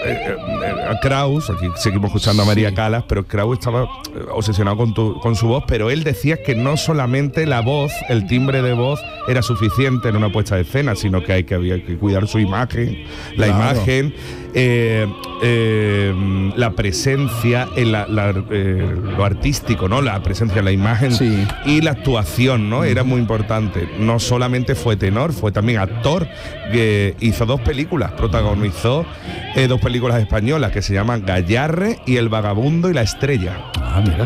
Kraus, aquí seguimos escuchando a María Calas, pero Kraus estaba obsesionado con su voz, pero él decía que no solamente la voz, el timbre de voz era suficiente en una puesta de escena, sino que había que cuidar su imagen, la imagen, la presencia, lo artístico, ¿no? La presencia en la imagen y la actuación, ¿no? Era muy importante. No solamente fue tenor, fue también actor, que hizo 2 películas, protagonizó 2 películas españolas que se llaman Gallarre y El vagabundo y la estrella. Mira.